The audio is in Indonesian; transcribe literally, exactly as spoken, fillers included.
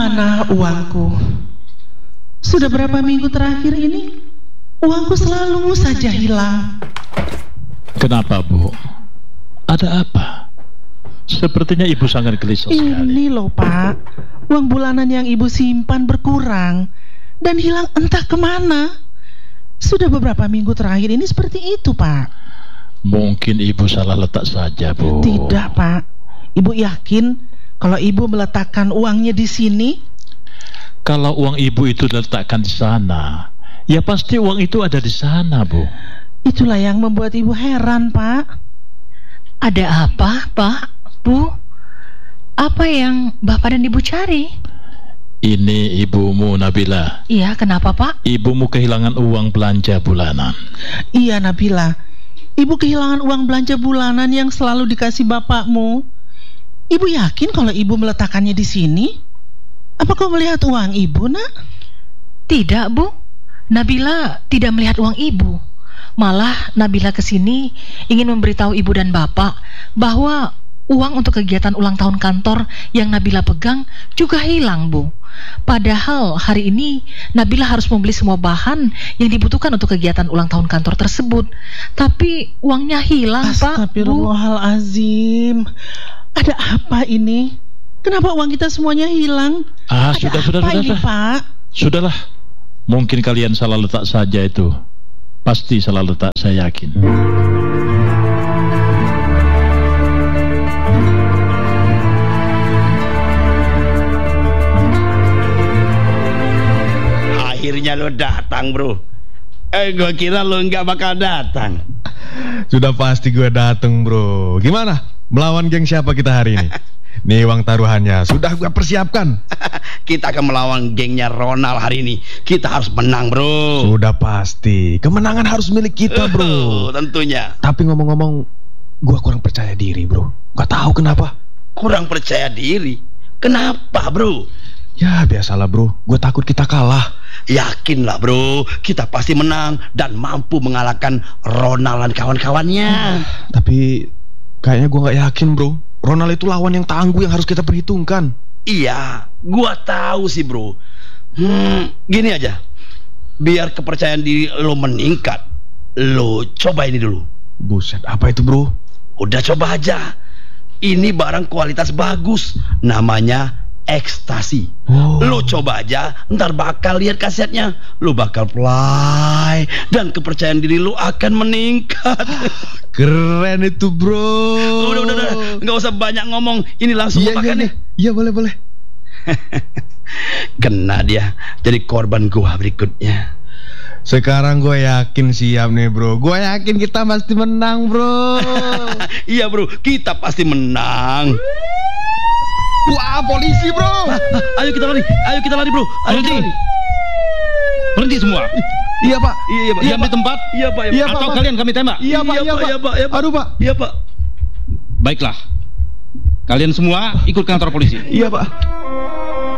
Mana uangku? Sudah berapa minggu terakhir ini uangku selalu saja hilang. Kenapa, Bu? Ada apa? Sepertinya Ibu sangat gelisah sekali. Ini loh, Pak, uang bulanan yang Ibu simpan berkurang dan hilang entah kemana. Sudah beberapa minggu terakhir ini seperti itu, Pak. Mungkin Ibu salah letak saja, Bu. Tidak, Pak. Ibu yakin kalau Ibu meletakkan uangnya di sini? Kalau uang Ibu itu diletakkan di sana, ya pasti uang itu ada di sana, Bu. Itulah yang membuat Ibu heran, Pak. Ada apa, Pak? Bu? Apa yang Bapak dan Ibu cari? Ini ibumu, Nabila. Iya, kenapa, Pak? Ibumu kehilangan uang belanja bulanan. Iya, Nabila. Ibu kehilangan uang belanja bulanan yang selalu dikasih bapakmu. Ibu yakin kalau Ibu meletakkannya di sini? Apa kau melihat uang Ibu, Nak? Tidak, Bu. Nabila tidak melihat uang Ibu. Malah Nabila kesini ingin memberitahu Ibu dan Bapak bahwa uang untuk kegiatan ulang tahun kantor yang Nabila pegang juga hilang, Bu. Padahal hari ini Nabila harus membeli semua bahan yang dibutuhkan untuk kegiatan ulang tahun kantor tersebut. Tapi uangnya hilang, Pak. Astagfirullahalazim. Ada apa ini? Kenapa uang kita semuanya hilang? Ah, Ada sudah, sudah, apa sudah, ini, sudah. Pak? Sudahlah. Mungkin kalian salah letak saja itu. Pasti salah letak, saya yakin. Akhirnya lo datang, bro. Eh, gue kira lo nggak bakal datang. Sudah pasti gue datang, bro. Gimana? Melawan geng siapa kita hari ini? Nih uang taruhannya sudah gue persiapkan. Kita akan melawan gengnya Ronald hari ini. Kita harus menang, bro. Sudah pasti. Kemenangan harus milik kita, bro. Oh, tentunya. Tapi ngomong-ngomong, gue kurang percaya diri, bro. Gak tahu kenapa. Kurang percaya diri? Kenapa, bro? Ya biasalah, bro. Gue takut kita kalah. Yakinlah, bro. Kita pasti menang dan mampu mengalahkan Ronald dan kawan-kawannya. Tapi kayaknya gue gak yakin, bro. Ronald itu lawan yang tangguh yang harus kita perhitungkan. Iya, gua tahu sih, bro. Hmm, gini aja. Biar kepercayaan diri lo meningkat, lo coba ini dulu. Buset, apa itu, bro? Udah coba aja. Ini barang kualitas bagus. Namanya ekstasi. Oh. Lo coba aja, ntar bakal lihat kasetnya. Lo bakal play dan kepercayaan diri lo akan meningkat. Keren itu, bro. Udah, udah, udah. Nggak usah banyak ngomong. Ini langsung Iya, makan iya, nih. Iya, boleh, boleh. Kena dia jadi korban gua berikutnya. Sekarang gue yakin siap nih, bro. Gue yakin kita pasti menang, bro. Iya, bro. Kita pasti menang. Wah, polisi, bro. Ayo kita lari. Ayo kita lari, bro. Ayo Berhenti. kita lari. Berhenti semua. Iya, Pak. Iya, iya, Pak. Diam di tempat. Iya, Pak. Iya, Atau Pak. kalian kami tembak. Iya, Pak. Iya, Pak. Iya, Pak. Iya, Pak. Aduh, Pak. Iya, Pak. Baiklah. Kalian semua ikut kantor polisi. Iya, Pak.